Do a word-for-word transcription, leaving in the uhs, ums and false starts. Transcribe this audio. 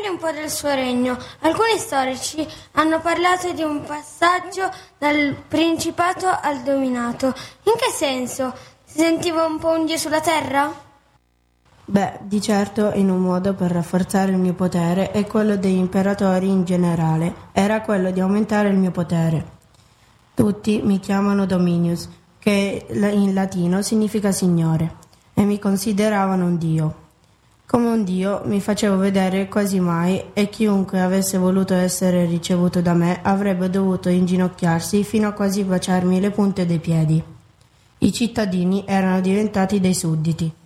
un po' del suo regno. Alcuni storici hanno parlato di un passaggio dal principato al dominato. In che senso? Si sentiva un po' un dio sulla terra? Beh, di certo in un modo per rafforzare il mio potere e quello degli imperatori in generale. Era quello di aumentare il mio potere. Tutti mi chiamano Dominius, che in latino significa signore, e mi consideravano un dio. Come un dio mi facevo vedere quasi mai e chiunque avesse voluto essere ricevuto da me avrebbe dovuto inginocchiarsi fino a quasi baciarmi le punte dei piedi. I cittadini erano diventati dei sudditi.